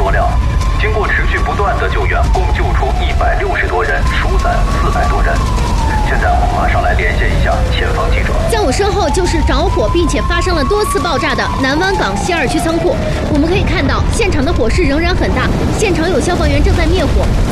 多辆。经过持续不断的救援，共救出160多人，疏散400多人。现在我们马上来连线一下前方记者。 在我身后就是着火并且发生了多次爆炸的南湾港西2区仓库。我们可以看到，现场的火势仍然很大，现场有消防员正在灭火。